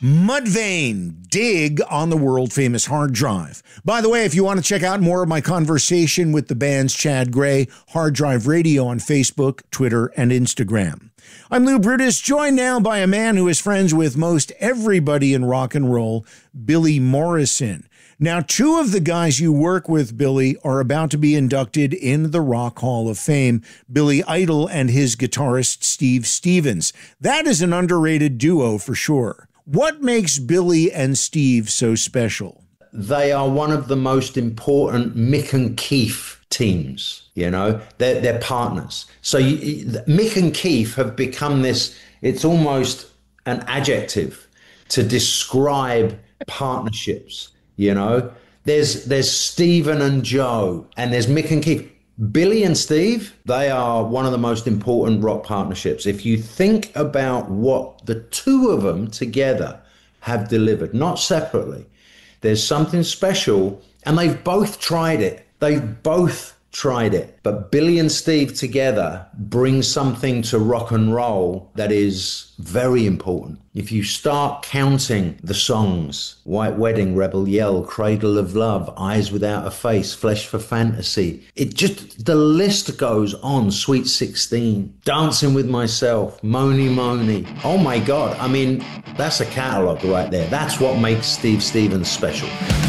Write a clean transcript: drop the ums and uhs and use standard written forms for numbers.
Mudvayne, Dig on the world-famous hard drive. By the way, if you want to check out more of my conversation with the band's Chad Gray, Hard Drive Radio on Facebook, Twitter, and Instagram. I'm Lou Brutus, joined now by a man who is friends with most everybody in rock and roll, Billy Morrison. Now, two of the guys you work with, Billy, are about to be inducted in the Rock Hall of Fame, Billy Idol and his guitarist, Steve Stevens. That is an underrated duo for sure. What makes Billy and Steve so special? They are one of the most important Mick and Keith teams, you know, they're partners. So Mick and Keith have become this, it's almost an adjective to describe partnerships, you know. There's Stephen and Joe, and there's Mick and Keith. Billy and Steve, they are one of the most important rock partnerships. If you think about what the two of them together have delivered, not separately, there's something special, and they've both tried it. They've both tried it. But Billy and Steve together bring something to rock and roll that is very important. If you start counting the songs, White Wedding, Rebel Yell, Cradle of Love, Eyes Without a Face, Flesh for Fantasy, it just, the list goes on. Sweet 16, Dancing with Myself, Mony Mony. Oh my God, I mean, that's a catalogue right there. That's what makes Steve Stevens special.